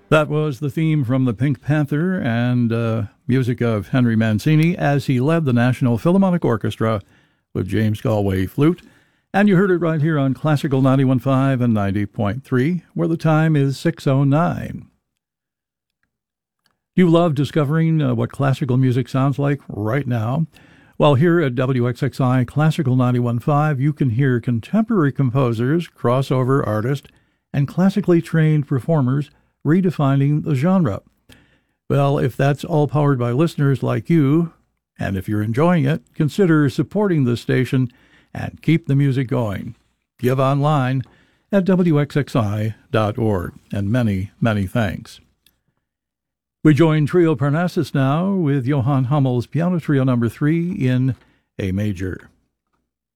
That was the theme from the Pink Panther and music of Henry Mancini as he led the National Philharmonic Orchestra with James Galway flute. And you heard it right here on Classical 91.5 and 90.3, where the time is 6:09. Do you love discovering what classical music sounds like right now? Well, here at WXXI Classical 91.5, you can hear contemporary composers, crossover artists, and classically trained performers redefining the genre. Well, if that's all powered by listeners like you, and if you're enjoying it, consider supporting this station and keep the music going. Give online at wxxi.org, and many, many thanks. We join Trio Parnassus now with Johann Hummel's Piano Trio No. 3 in A major.